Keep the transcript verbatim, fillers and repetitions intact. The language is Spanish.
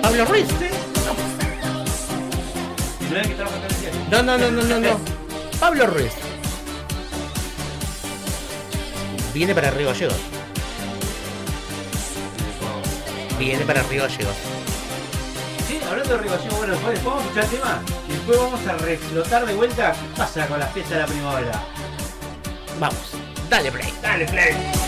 ¿Pablo Ruiz? Sí. No es que trabaja acá en el diario. No, no, no, no, no, no. Pablo Ruiz. Viene para Río Gallegos. Viene para Río Gallegos. Sí, hablando de Río Gallegos, bueno, después vamos a escuchar el tema y después vamos a reflotar de vuelta. ¿Qué pasa con la fiesta de la primavera? Vamos, dale play. Dale, play.